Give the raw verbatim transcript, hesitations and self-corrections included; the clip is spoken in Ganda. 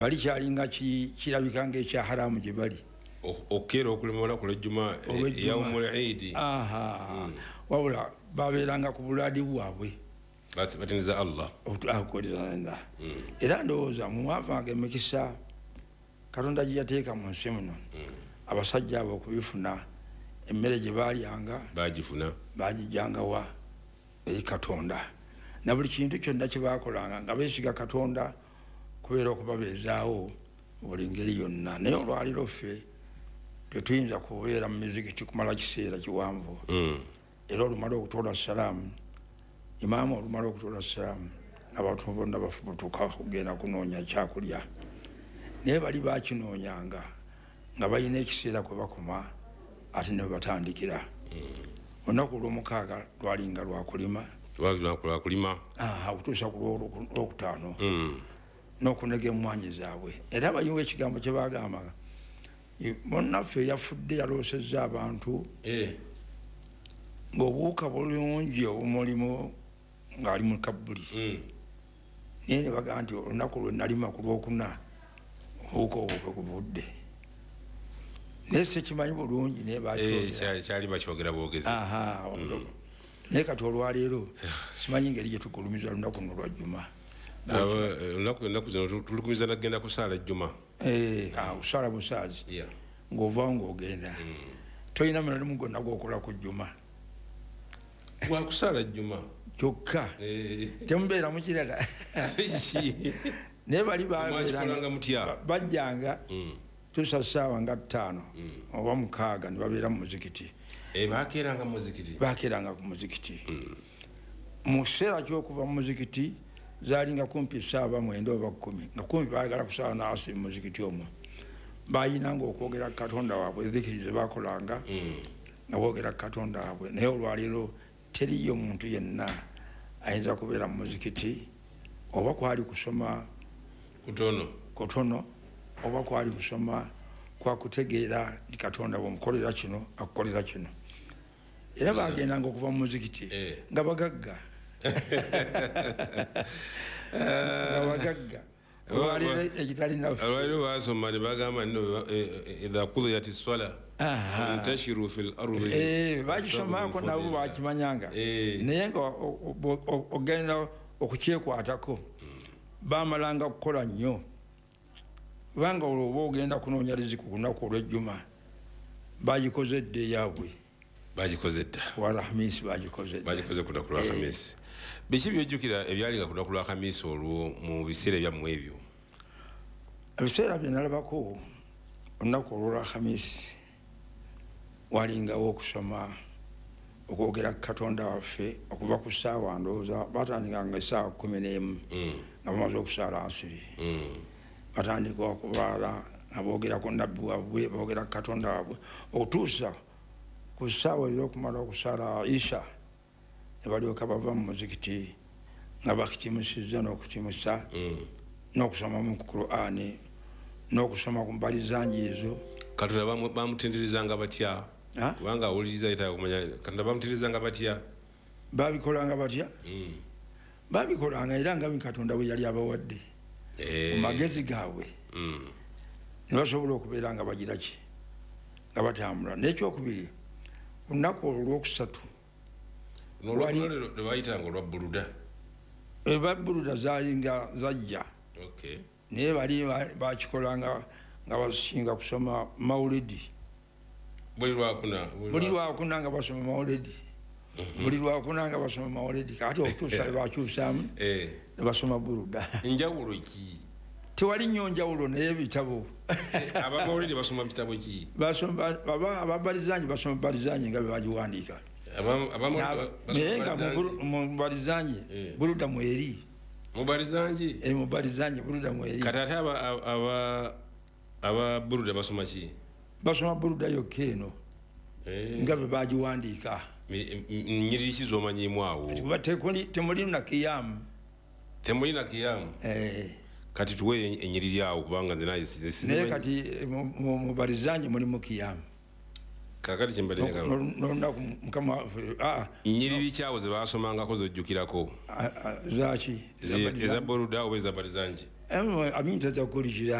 bali kyalinga kirabika ng'ekya haramu gye bali okera okulima olunaku lw'ejjuma yawmul eid. aha wabula babeeranga ku bulaadi bwabwe batiniza Allah akolera era ndowooza mu mwavanga emikisa Katonda gye yateeka mu nsi muno abasajja abo okubifuna emmere gye baalyanga bagifuna bagijjanga wa eri Katonda na buli kintu kyonna kye baakolanga nga beesiga Katonda kubeera okubabeezaawo buli ngeri yonna. Naye olwaliro ffe tetuyinza kubeera mu mizikiti kumala kiseera kiwanvu era olumala okutoola salaamu imaamu olumala okutoola salaamu abantu bonna bafubutuka kugenda kunoonya kyakulya naye bali bakinoonyanga nga balina ekiseera kwe bakoma ate ne batandikira olunaku olw'omukaaga lwalinga lwakulima lwakulima okutuusa ku lwokutaano n'okunega emmwanyi zaabwe era bayiwa ekigambo kye baagamba munnaffe yafudde yaloosezza abantu ng'obuwuka bulungi obumulimu ng'ali mu kabbuli naye ne bagamba nti olunaku lwe nalima ku lwokuna obuwuka obwo bwe buvudde naye sikimanyi bulungi naye kyali bakyogera bwogezi naye kati olwaleero simanyi ngeri gye tugulumiza lunaku luno lwa jjuma ennaku zino tulukumiza nagenda kusaala jjuma kusaala busaazi ng'ovaawo ng'ogenda tolina mulalimu gwonna gwokola ku jjuma wakusaala jjuma kyokka temubeera mukirala naye bali bajjanga tusa ssaawa nga ttaano oba mukaaga ne babeera mu muzikiti bakeeranga mu muzikiti bakeeranga ku muzikiti mu kiseera ky'okuva mu muzikiti zalinga kumpi saba mwenda oba kumi nga kumpi baagala kusaba naasi mu muzikiti omwo bayinanga okwogera Katonda waabwe dhikiri ze bakolanga nga boogera Katonda waabwe naye olwaleero teriyo muntu yenna ayinza kubeera mu muzikiti oba kwali kusoma kutono kutono oba kwali kusoma kwa kutegeera ndi Katonda bw'omukolera kino akukolera kino era bagendanga okuva mu muzikiti nga bagagga abagagga olwaliro basoma ne bagamba nno idha qudiyati swala fantashiru fil ardi bakisomako nabo bakimanyanga naye nga ogenda okukyekwatako bamalanga kukola nnyo kubanga olwoba ogenda kunoonya riziki ku lunaku olw'ejjuma bagikoze dda eyaabwe bagikoze dda walhamisi bagikoze bagikoze ku lunaku lwalhamisi biki byojjukira ebyalinga ku lunaku lwalhamisi olwo mu biseera ebyammwe ebyo ebiseera bye nalabako olunaku olwalhamisi walingawo okusoma okwogera Katonda waffe okuva ku ssaawa ndowooza batandikanga essaawa kumi n'emu nga bamaze okusaala asiri batandika okubaala nga boogera ku nabbi waabwe boogera Katonda waabwe okutuusa ku ssaawa ey'okumala okusaala isha ne balyoka bava mu muzikiti nga bakitimusizza n'okutimusa n'okusomamu ku Qur'ani n'okusoma ku mbali zanji ezo. Katonda bamutenderezanga batya kubanga awuliriza yita kumanya Katonda bamutenderezanga batya babikolanga batya babikolanga era nga Katonda bwe yali abawadde mu magezi gaabwe ne basobola okubeera nga bagira ki nga batambula. N'ekyokubiri ku lunaku olw'okusatu n'olwaliro bayitanga olwa buluda eba buluda zalinga zajja naye bali bakikolanga nga basinga kusoma maulidi buli lwakuna buli lwakuna nga basoma maulidi buli lwakuna nga basoma maulidi kati okutuusa ne bakyusaamu ne basoma buluda. Njawulo ki? Tewali nnyo njawulo naye ebitabo abamaulidi basoma bitabo ki? Ababalizanyi basoma balizanyi nga bebagiwandiika naye nga mu balizanyi buluda mweri mubalizanyi mubalizanyi buluda mweri. Kati ate aba buluda basoma ki? Basoma buluda yokka eno nga bebagiwandiika. Nnyiriri ki z'omanyiimu awo? Temuli na kiyamu. Temuli na kiyamu? Kati tuwe ennyiriri awo kubanga nze naye kati mu balizanyi mulimu kiyamu. Kakati kyembadde n'olunaku mukama nnyiriri kyawo ze basomangako zojjukirako zaki eza buluda oba eza balizanyi? amin taza kulijira